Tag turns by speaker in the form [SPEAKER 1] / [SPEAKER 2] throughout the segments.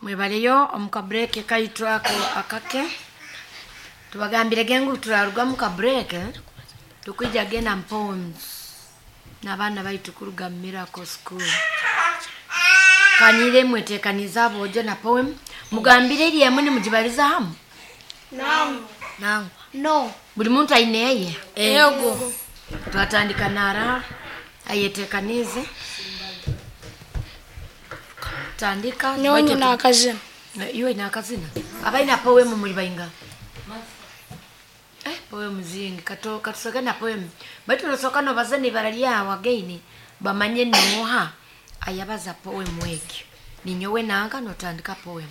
[SPEAKER 1] Mwebaleyo omuka break kayitwako akake. Tubagambire gengu turaruga muka break. Tukwijja gena poems. N'abaana baitu kuruga Miracle School. Kanire mwetekaniza bojo na poem. Mugambire eri yamwe mujibaliza hamu? Nangu.
[SPEAKER 2] No.
[SPEAKER 1] Buli muntu aineye?
[SPEAKER 2] Ego.
[SPEAKER 1] Twatandika nara ayetekanize. Tandika.
[SPEAKER 2] Nyonyi na akazina.
[SPEAKER 1] Iwe na akazina. Abaina poem muri bayinga. Poem zingi katusoka na poem. Baitu nosoka no bazani baralia wagaini bamanye noha ayabaza poem weki. Ninyowe nanga notandika poem.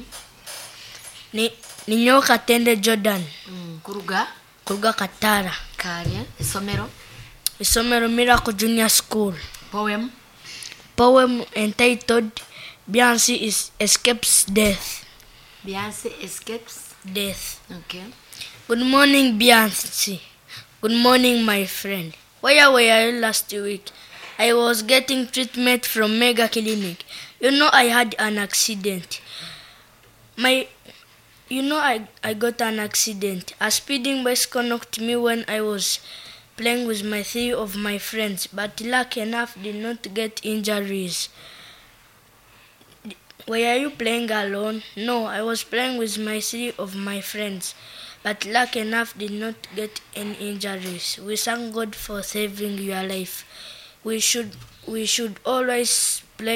[SPEAKER 2] Ninyo Katende Jordan.
[SPEAKER 1] Kuruga
[SPEAKER 2] Katara.
[SPEAKER 1] Kare Isomero
[SPEAKER 2] Miracle Junior School.
[SPEAKER 1] Poem
[SPEAKER 2] entitled Beyonce escapes death.
[SPEAKER 1] Beyonce escapes
[SPEAKER 2] death.
[SPEAKER 1] Okay.
[SPEAKER 2] Good morning, Beyonce. Good morning, my friend. Where were you last week? I was getting treatment from Mega Clinic. I had an accident. I got an accident. A speeding bicycle knocked me when I was playing with my three of my friends, but lucky enough did not get injuries. Were you playing alone? No, I was playing with my three of my friends, but lucky enough did not get any injuries. We thank God for saving your life. We should always